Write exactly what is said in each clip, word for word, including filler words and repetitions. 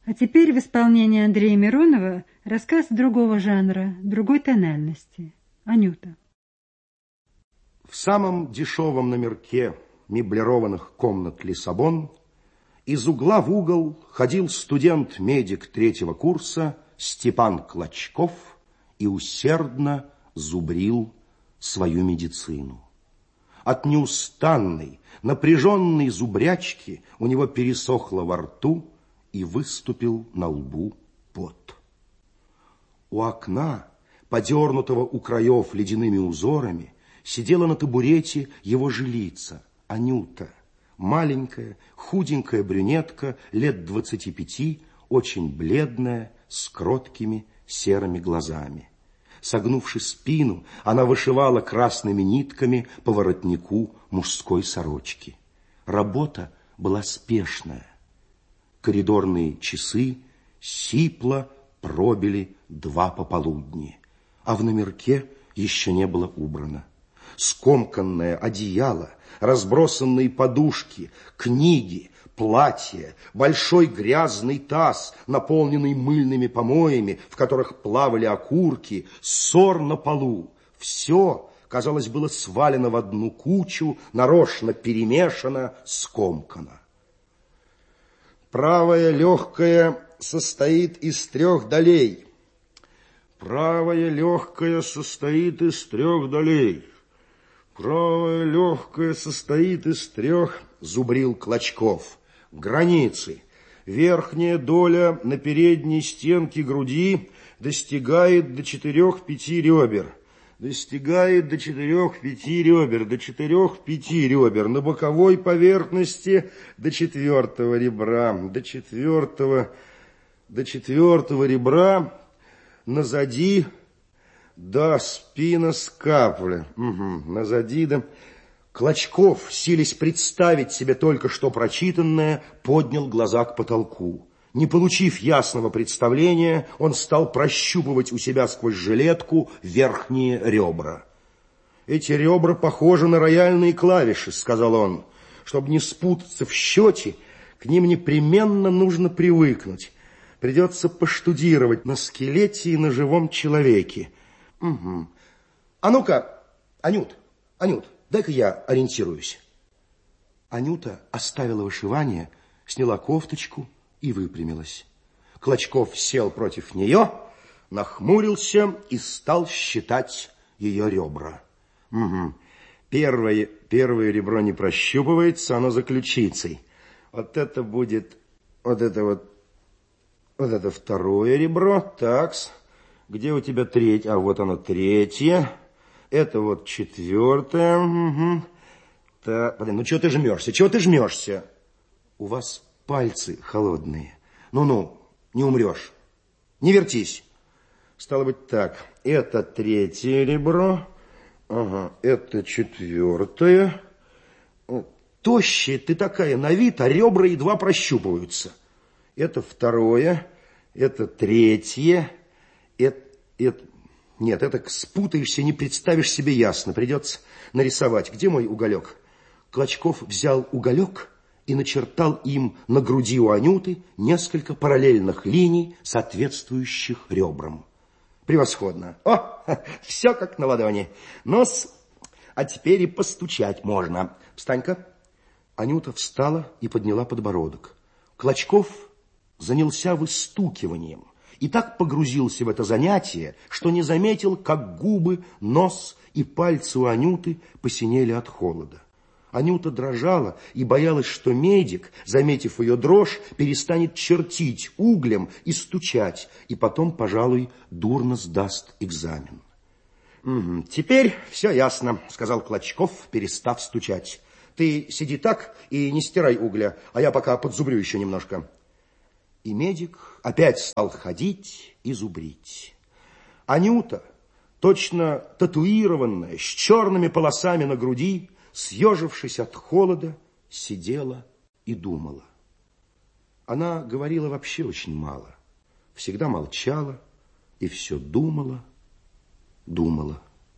А теперь в исполнении Андрея Миронова рассказ другого жанра, другой тональности. Анюта. В самом дешевом номерке меблированных комнат Лиссабон из угла в угол ходил студент-медик третьего курса Степан Клочков и усердно зубрил свою медицину. От неустанной, напряженной зубрячки у него пересохло во рту и выступил на лбу пот. У окна, подернутого у краев ледяными узорами, сидела на табурете его жилица, Анюта, маленькая, худенькая брюнетка, лет двадцати пяти, очень бледная, с кроткими серыми глазами. Согнувши спину, она вышивала красными нитками по воротнику мужской сорочки. Работа была спешная. Коридорные часы сипло пробили два пополудни, а в номерке еще не было убрано. Скомканное одеяло, разбросанные подушки, книги, платье, большой грязный таз, наполненный мыльными помоями, в которых плавали окурки, ссор на полу. Все, казалось, было свалено в одну кучу, нарочно перемешано, скомкано. Правое легкое состоит из трех долей. Правое легкое состоит из трех долей. Правое легкое состоит из трех, зубрил Клочков, границы. Верхняя доля на передней стенке груди достигает до четырех-пяти ребер. Достигает до четырех-пяти ребер, до четырех-пяти ребер. На боковой поверхности до четвертого ребра, до четвертого, до четвертого ребра, назади до спина скапуля. Угу, назади до... Клочков, силясь представить себе только что прочитанное, поднял глаза к потолку. Не получив ясного представления, он стал прощупывать у себя сквозь жилетку верхние ребра. «Эти ребра похожи на рояльные клавиши», — сказал он. «Чтобы не спутаться в счете, к ним непременно нужно привыкнуть. Придется поштудировать на скелете и на живом человеке». Угу. «А ну-ка, Анют, Анют, дай-ка я ориентируюсь». Анюта оставила вышивание, сняла кофточку и выпрямилась. Клочков сел против нее, нахмурился и стал считать ее ребра. Угу. Первое, первое ребро не прощупывается, оно за ключицей. Вот это будет, вот это вот, вот это второе ребро. Такс. Где у тебя третье? А вот оно третье. Это вот четвертое. Угу. Так, блин, ну чего ты жмешься? Чего ты жмешься? У вас пальцы холодные. Ну-ну, не умрешь. Не вертись. Стало быть так. Это третье ребро. Ага, это четвертое. Тощая ты такая на вид, а ребра едва прощупываются. Это второе. Это третье. Это, это... Нет, это спутаешься, не представишь себе ясно. Придется нарисовать. Где мой уголек? Клочков взял уголек и начертал им на груди у Анюты несколько параллельных линий, соответствующих ребрам. Превосходно. О, все как на ладони. Нос, а теперь и постучать можно. Встань-ка. Анюта встала и подняла подбородок. Клочков занялся выстукиванием и так погрузился в это занятие, что не заметил, как губы, нос и пальцы у Анюты посинели от холода. Анюта дрожала и боялась, что медик, заметив ее дрожь, перестанет чертить углем и стучать, и потом, пожалуй, дурно сдаст экзамен. «Угу, теперь все ясно», — сказал Клочков, перестав стучать. «Ты сиди так и не стирай угля, а я пока подзубрю еще немножко». И медик опять стал ходить и зубрить. Анюта, точно татуированная, с черными полосами на груди, съежившись от холода, сидела и думала. Она говорила вообще очень мало, всегда молчала и все думала, думала.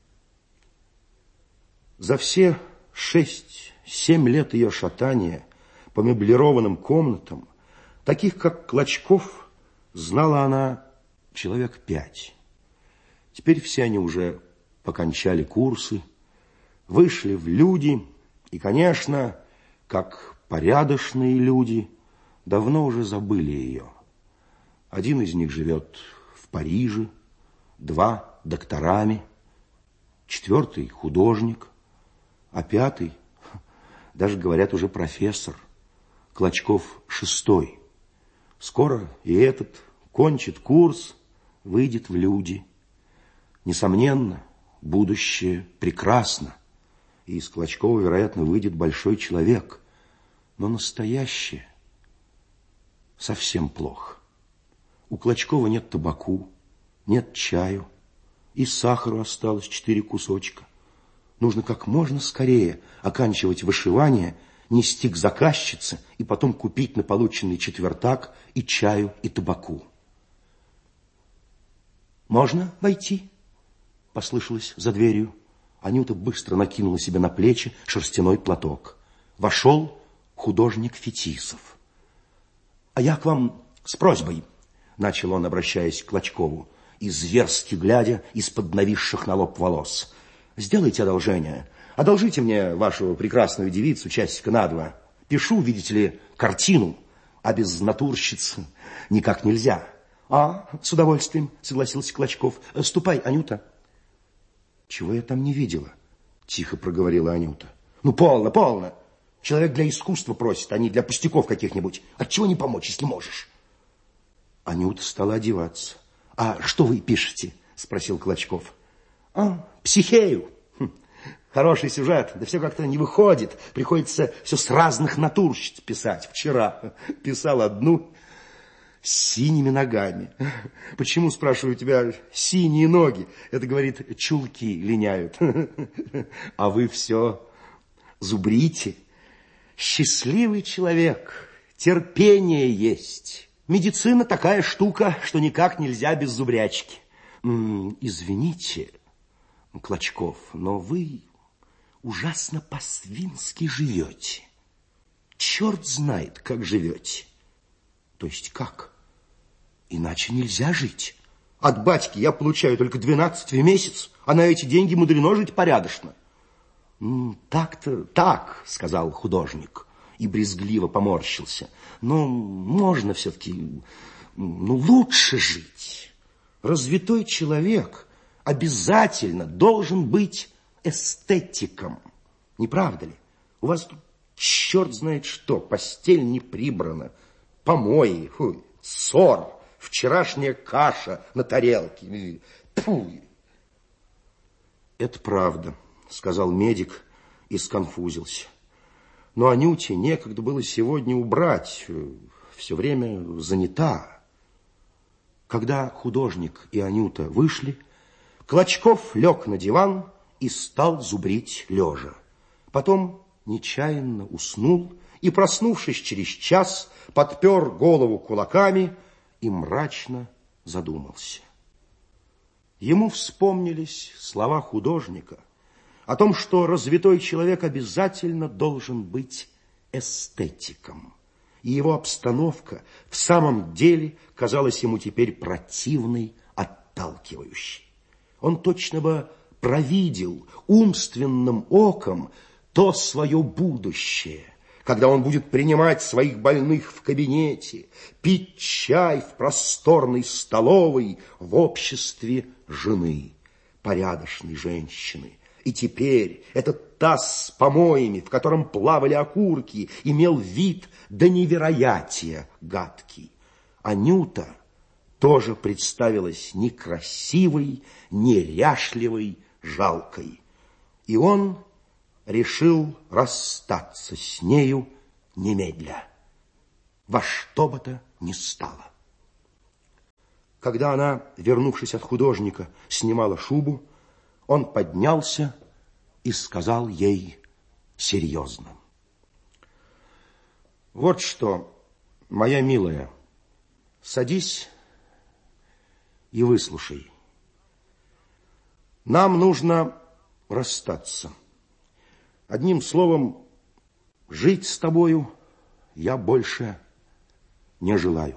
За все шесть-семь лет ее шатания по меблированным комнатам Таких, как Клочков, знала она человек пять. Теперь все они уже покончали курсы, вышли в люди и, конечно, как порядочные люди, давно уже забыли ее. Один из них живет в Париже, два докторами, четвертый художник, а пятый, даже, говорят, уже профессор. Клочков шестой. Скоро и этот кончит курс, выйдет в люди. Несомненно, будущее прекрасно, и из Клочкова, вероятно, выйдет большой человек. Но настоящее совсем плохо. У Клочкова нет табаку, нет чаю, и сахару осталось четыре кусочка. Нужно как можно скорее оканчивать вышивание, нести к заказчице и потом купить на полученный четвертак и чаю, и табаку. «Можно войти?» — послышалось за дверью. Анюта быстро накинула себе на плечи шерстяной платок. Вошел художник Фетисов. «А я к вам с просьбой», — начал он, обращаясь к Клочкову, и зверски глядя из-под нависших на лоб волос. «Сделайте одолжение. Одолжите мне вашу прекрасную девицу часика на два. Пишу, видите ли, картину, а без натурщицы никак нельзя». «А, с удовольствием», — согласился Клочков. «Ступай, Анюта». «Чего я там не видела?» — тихо проговорила Анюта. «Ну, полно, полно. Человек для искусства просит, а не для пустяков каких-нибудь. Отчего не помочь, если можешь?» Анюта стала одеваться. «А что вы пишете?» — спросил Клочков. «А, психею. Хм, хороший сюжет, да все как-то не выходит. Приходится все с разных натурщиц писать. Вчера писал одну с синими ногами. Почему, спрашиваю, у тебя синие ноги? Это, говорит, чулки линяют. А вы все зубрите. Счастливый человек, терпение есть. Медицина такая штука, что никак нельзя без зубрячки. Извините, Клочков, но вы ужасно по-свински живете. Черт знает, как живете. То есть как? Иначе нельзя жить. От батьки я получаю только двенадцать в месяц, а на эти деньги мудрено жить порядочно. Так-то так, сказал художник и брезгливо поморщился. Но можно все-таки, ну, лучше жить. Развитой человек обязательно должен быть эстетиком. Не правда ли? У вас тут черт знает что, постель не прибрана, помои, фу, ссор, вчерашняя каша на тарелке. Фу. Это правда, сказал медик и сконфузился. Но Анюте некогда было сегодня убрать, все время занята. Когда художник и Анюта вышли, Клочков лег на диван и стал зубрить лежа. Потом нечаянно уснул и, проснувшись через час, подпер голову кулаками и мрачно задумался. Ему вспомнились слова художника о том, что развитой человек обязательно должен быть эстетиком. И его обстановка в самом деле казалась ему теперь противной, отталкивающей. Он точно бы провидел умственным оком то свое будущее, когда он будет принимать своих больных в кабинете, пить чай в просторной столовой в обществе жены, порядочной женщины. И теперь этот таз с помоями, в котором плавали окурки, имел вид до невероятия гадкий. Анюта тоже представилась некрасивой, неряшливой, жалкой. И он решил расстаться с нею немедля, во что бы то ни стало. Когда она, вернувшись от художника, снимала шубу, он поднялся и сказал ей серьезно: «Вот что, моя милая, садись и выслушай. Нам нужно расстаться. Одним словом, жить с тобою я больше не желаю.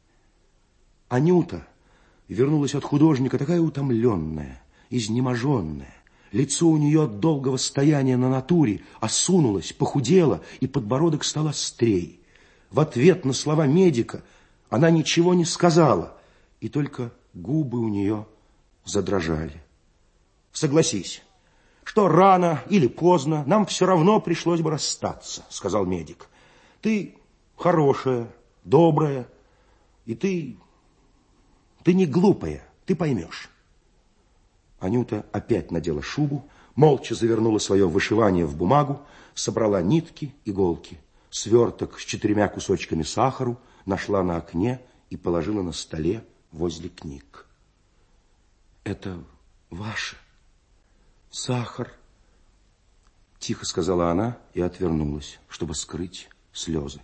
Анюта вернулась от художника такая утомленная, изнеможенная. Лицо у нее от долгого стояния на натуре осунулось, похудело, и подбородок стал острей. В ответ на слова медика она ничего не сказала, и только губы у нее задрожали. Согласись, что рано или поздно нам все равно пришлось бы расстаться, сказал медик. Ты хорошая, добрая, и ты, ты не глупая, ты поймешь. Анюта опять надела шубу, молча завернула свое вышивание в бумагу, собрала нитки, иголки, сверток с четырьмя кусочками сахару, нашла на окне и положила на столе возле книг. Это ваше? Сахар? Тихо сказала она и отвернулась, чтобы скрыть слезы.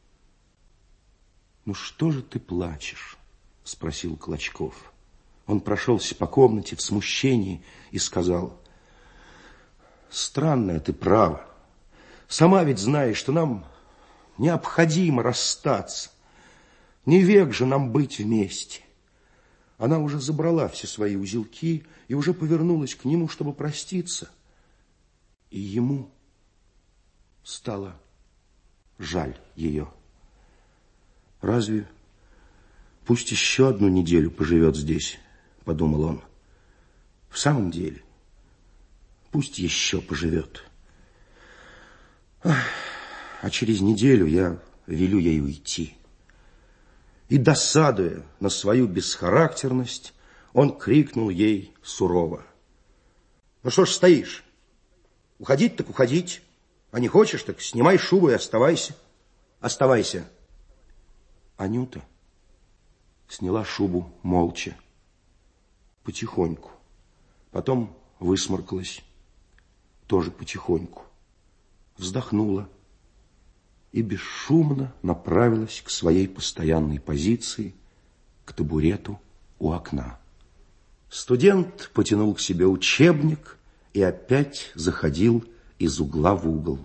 Ну что же ты плачешь? Спросил Клочков. Он прошелся по комнате в смущении и сказал: странная ты права. Сама ведь знаешь, что нам необходимо расстаться. Не век же нам быть вместе. Она уже забрала все свои узелки и уже повернулась к нему, чтобы проститься. И ему стало жаль ее. Разве пусть еще одну неделю поживет здесь, подумал он. В самом деле, пусть еще поживет. А через неделю я велю ей уйти. И, досадуя на свою бесхарактерность, он крикнул ей сурово: ну что ж стоишь? Уходить так уходить, а не хочешь, так снимай шубу и оставайся. Оставайся. Анюта сняла шубу молча, потихоньку. Потом высморкалась, тоже потихоньку. Вздохнула и бесшумно направилась к своей постоянной позиции, к табурету у окна. Студент потянул к себе учебник и опять заходил из угла в угол.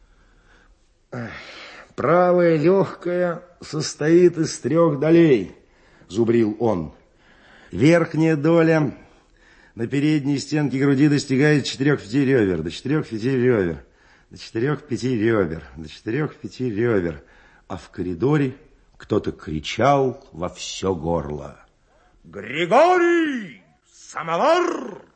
Правая легкая состоит из трех долей, зубрил он. Верхняя доля на передней стенке груди достигает четырех-пяти ребер, до четырех-пяти ребер, до четырех-пяти ребер, до четырех-пяти ребер. А в коридоре кто-то кричал во все горло: Григорий! Самовар!